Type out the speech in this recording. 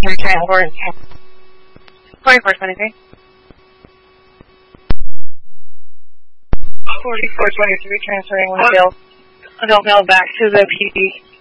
Transport. 2423. 4423 transferring with adult male back to the PD.